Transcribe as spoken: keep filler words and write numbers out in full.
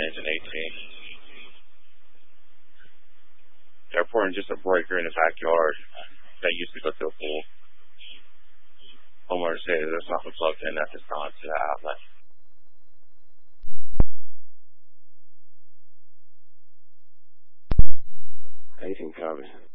engine eighteen. They're reporting just a breaker in the backyard that used to go to a pool. Homeowners say that there's nothing plugged in at this time to the outlet. eighteen copy.